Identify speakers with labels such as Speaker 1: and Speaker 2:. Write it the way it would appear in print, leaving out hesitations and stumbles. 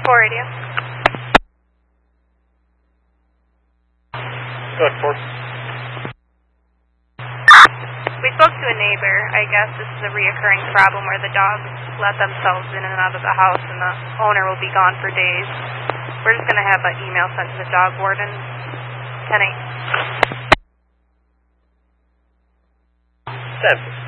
Speaker 1: 4 radio.
Speaker 2: Go ahead, 4.
Speaker 1: We spoke to a neighbor. I guess this is a reoccurring problem where the dogs let themselves in and out of the house and the owner will be gone for days. We're just going to have an email sent to the dog warden. 10-8.
Speaker 2: 10.